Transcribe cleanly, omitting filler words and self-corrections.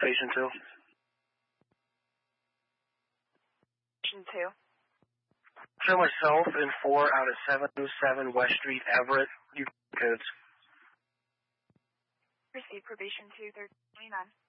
probation 2. Probation 2. Show myself in 4 out of 707 West Street, Everett. You codes. Received probation 2, 1329.